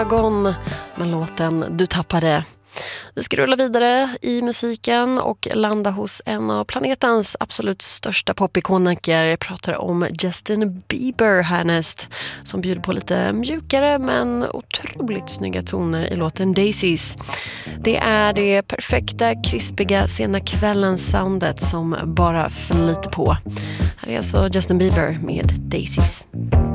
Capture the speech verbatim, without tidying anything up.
ögon med låten Du tappade. Vi ska rulla vidare i musiken och landa hos en av planetens absolut största popikoniker. Jag pratar om Justin Bieber härnäst, som bjuder på lite mjukare men otroligt snygga toner i låten Daisies. Det är det perfekta, krispiga, sena kvällen-soundet som bara flyter på. Här är alltså Justin Bieber med Daisies.